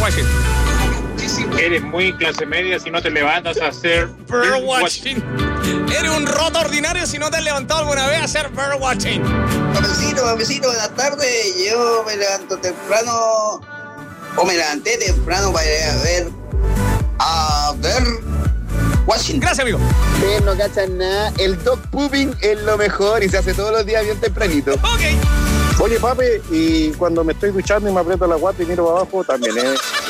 watching. Eres muy clase media si no te levantas a hacer Bird watching. Eres un roto ordinario si no te has levantado alguna vez a hacer bird watching. Papecito, buenas tardes. Yo me levanto temprano, o me levanté temprano para ir a ver Washington. Gracias, amigo. Ustedes no cachan nada. El dog pooping es lo mejor y se hace todos los días bien tempranito. Ok. Oye, papi, y cuando me estoy duchando y me aprieto la guata y miro para abajo, también es